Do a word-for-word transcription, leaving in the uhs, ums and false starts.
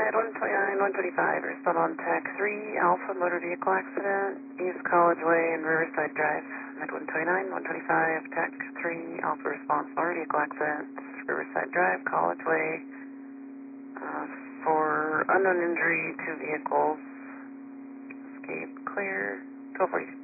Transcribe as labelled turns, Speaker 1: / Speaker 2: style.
Speaker 1: Med one twenty-nine, one twenty-five, respond on tech three, Alpha motor vehicle accident, East College Way and Riverside Drive. Med one twenty-nine, one twenty-five, tech three, Alpha response motor vehicle accident, Riverside Drive, College Way, uh, for unknown injury to vehicles. Escape clear, twelve forty.